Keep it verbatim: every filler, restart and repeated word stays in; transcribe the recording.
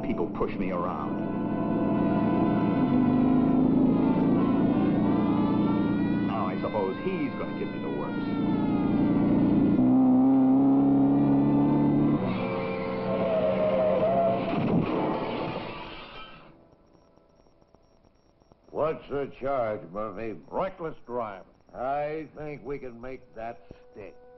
people push me around. Now I suppose he's going to give me the works. What's the charge, Murphy? Reckless driving. I think we can make that stick.